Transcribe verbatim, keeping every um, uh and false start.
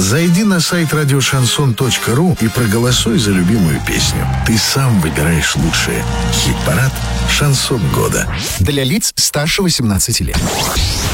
Зайди на сайт радио шансон точка ру и проголосуй за любимую песню. Ты сам выбираешь лучшее. Хит-парад «Шансон года». Для лиц старше восемнадцати лет.